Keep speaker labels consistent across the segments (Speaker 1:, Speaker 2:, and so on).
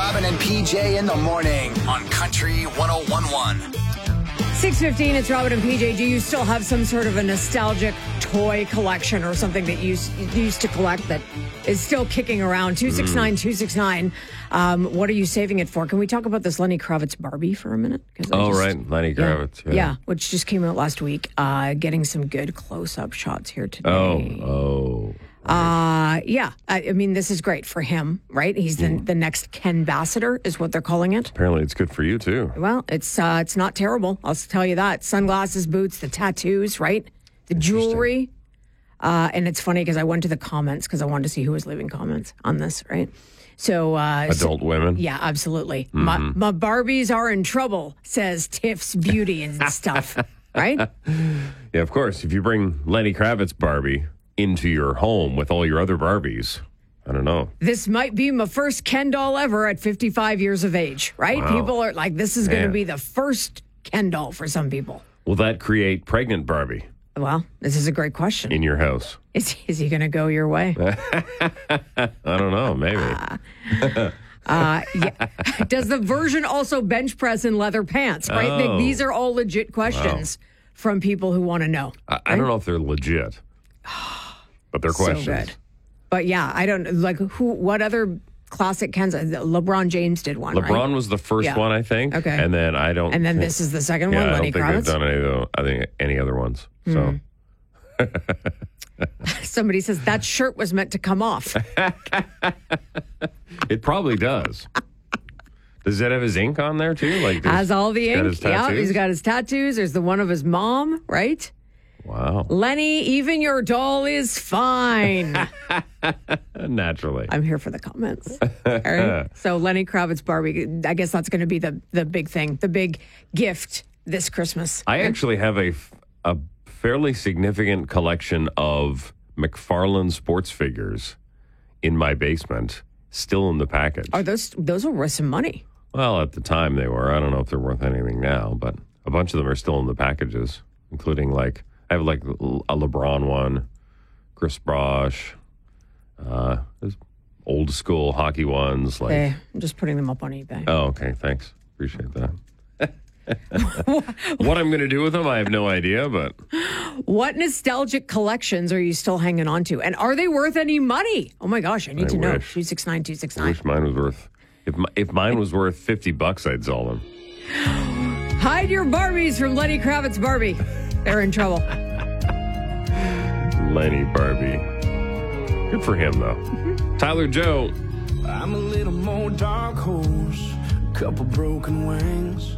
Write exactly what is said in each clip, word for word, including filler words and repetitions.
Speaker 1: Robin and P J in the morning on Country one oh one point one.
Speaker 2: six fifteen, it's Robin and P J. Do you still have some sort of a nostalgic toy collection or something that you used, you used to collect that is still kicking around? two six nine, two six nine. Um, what are you saving it for? Can we talk about this Lenny Kravitz Barbie for a minute?
Speaker 3: Oh,
Speaker 2: just,
Speaker 3: right. Lenny Kravitz.
Speaker 2: Yeah,
Speaker 3: Yeah.
Speaker 2: yeah, which just came out last week. Uh, getting some good close-up shots here today.
Speaker 3: Oh, oh.
Speaker 2: Uh, yeah. I, I mean, this is great for him, right? He's the, the next Ken Ambassador is what they're calling it.
Speaker 3: Apparently it's good for you, too.
Speaker 2: Well, it's uh, it's not terrible. I'll tell you that. Sunglasses, boots, the tattoos, right? The jewelry. Uh, and it's funny because I went to the comments because I wanted to see who was leaving comments on this, right? So uh,
Speaker 3: Adult
Speaker 2: so,
Speaker 3: women?
Speaker 2: Yeah, absolutely.
Speaker 3: Mm-hmm.
Speaker 2: My, my Barbies are in trouble, says Tiff's Beauty and stuff, right?
Speaker 3: Yeah, of course. If you bring Lenny Kravitz Barbie into your home with all your other Barbies, I don't know.
Speaker 2: This might be my first Ken doll ever at fifty-five years of age, right?
Speaker 3: Wow.
Speaker 2: People are like, this is going to
Speaker 3: Man.
Speaker 2: be the first Ken doll for some people.
Speaker 3: Will that create pregnant Barbie
Speaker 2: Well, this is a great question.
Speaker 3: in your house?
Speaker 2: Is, is he going to go your way?
Speaker 3: I don't know. Maybe.
Speaker 2: Uh, yeah. Does the version also bench press in leather pants, right?
Speaker 3: Oh.
Speaker 2: Like, these are all legit questions from people who want to know.
Speaker 3: I, I don't know if they're legit, but they're questions.
Speaker 2: So good. But yeah, I don't like who. What other classic Kens? LeBron James did one.
Speaker 3: LeBron
Speaker 2: right?
Speaker 3: was the first
Speaker 2: Yeah.
Speaker 3: one, I think.
Speaker 2: Okay.
Speaker 3: And then I don't.
Speaker 2: And then
Speaker 3: think,
Speaker 2: this is the second
Speaker 3: yeah,
Speaker 2: one.
Speaker 3: I
Speaker 2: Lenny
Speaker 3: don't think
Speaker 2: Kravitz.
Speaker 3: they've done any of the, I think any other ones. So.
Speaker 2: Somebody says that shirt was meant to come off.
Speaker 3: It probably does. Does that have his ink on there too? Like
Speaker 2: Has all the
Speaker 3: got
Speaker 2: ink.
Speaker 3: his
Speaker 2: Yeah,
Speaker 3: tattoos?
Speaker 2: he's got his tattoos. There's the one of his mom, right?
Speaker 3: Wow.
Speaker 2: Lenny, even your doll is fine.
Speaker 3: Naturally.
Speaker 2: I'm here for the comments. All right. So Lenny Kravitz Barbie, I guess that's going to be the, the big thing, the big gift this Christmas.
Speaker 3: I actually have a, f- a fairly significant collection of McFarlane sports figures in my basement, still in the package.
Speaker 2: Are those those are worth some money?
Speaker 3: Well, at the time they were. I don't know if they're worth anything now, but a bunch of them are still in the packages, including like, I have like a LeBron one, Chris Bosh, uh, there's old school hockey ones. Like,
Speaker 2: Hey, I'm just putting them up on eBay.
Speaker 3: oh, okay, thanks. Appreciate that. What I'm going to do with them, I have no idea, but
Speaker 2: What nostalgic collections are you still hanging on to? And are they worth any money? Oh my gosh, I need
Speaker 3: I
Speaker 2: to know.
Speaker 3: wish.
Speaker 2: two six nine, two six
Speaker 3: I
Speaker 2: nine.
Speaker 3: wish mine was worth, if, my, if mine was worth fifty bucks, I'd sell them.
Speaker 2: Hide your Barbies from Lenny Kravitz Barbie. They're in trouble.
Speaker 3: Lenny Barbie. Good for him, though.
Speaker 2: Mm-hmm.
Speaker 3: Tyler Joe.
Speaker 4: I'm a little more dark horse, a couple broken wings,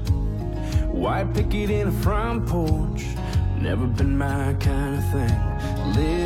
Speaker 4: white picket in a front porch, never been my kind of thing. Live